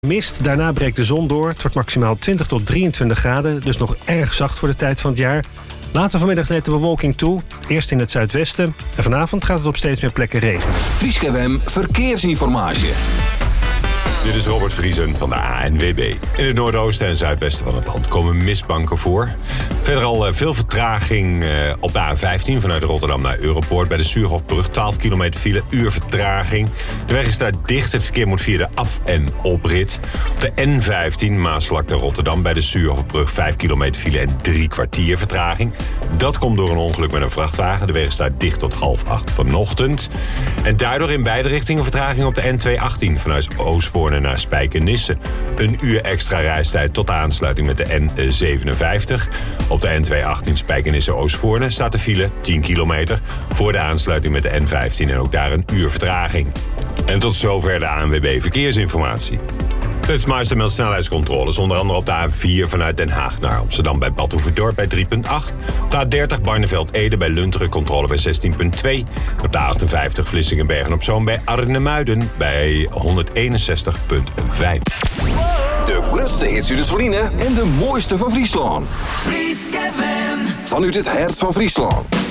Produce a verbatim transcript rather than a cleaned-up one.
Mist, daarna breekt de zon door. Het wordt maximaal twintig tot drieëntwintig graden, dus nog erg zacht voor de tijd van het jaar. Later vanmiddag neemt de bewolking toe, eerst in het zuidwesten. En vanavond gaat het op steeds meer plekken regenen. Frieske F M Verkeersinformatie. Dit is Robert Vriesen van de A N W B. In het noordoosten en zuidwesten van het land komen mistbanken voor. Verder al veel vertraging op de A vijftien vanuit Rotterdam naar Europoort. Bij de Suurhofbrug twaalf kilometer file, uur vertraging. De weg is daar dicht, het verkeer moet via de af- en oprit. Op de N vijftien Maasvlakte Rotterdam bij de Suurhofbrug vijf kilometer file en drie kwartier vertraging. Dat komt door een ongeluk met een vrachtwagen. De weg is daar dicht tot half acht vanochtend. En daardoor in beide richtingen vertraging op de N tweehonderdachttien vanuit Oostvoorne naar Spijkenisse. Een uur extra reistijd tot de aansluiting met de N zevenenvijftig. Op de N tweehonderdachttien Spijkenisse-Oostvoorne staat de file tien kilometer voor de aansluiting met de N vijftien en ook daar een uur vertraging. En tot zover de A N W B Verkeersinformatie. Flitsmeister meldt snelheidscontroles, onder andere op de A vier vanuit Den Haag naar Amsterdam bij Bad Hoeverdorp bij drie komma acht. Op de A dertig Barneveld-Ede bij Lunteren controle bij zestien komma twee. Op de A achtenvijftig Vlissingen-Bergen-op-Zoom bij Arnhem-Muiden bij honderdeenenzestig komma vijf. De grootste hits uit het Verliezen en de mooiste van Friesland. Frieske F M. Vanuit het hart van Friesland.